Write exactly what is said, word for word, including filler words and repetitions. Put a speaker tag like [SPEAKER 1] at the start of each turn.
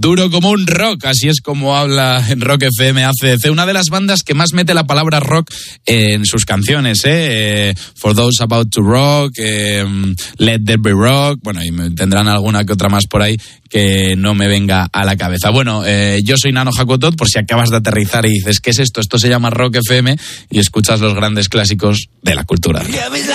[SPEAKER 1] Duro como un rock, así es como habla en Rock F M A C D C, una de las bandas que más mete la palabra rock en sus canciones, ¿eh? For Those About to Rock, eh, Let There Be Rock, bueno, y tendrán alguna que otra más por ahí que no me venga a la cabeza. Bueno, eh, yo soy Nano Jacotot, por si acabas de aterrizar y dices, ¿qué es esto? Esto se llama Rock F M y escuchas los grandes clásicos de la cultura.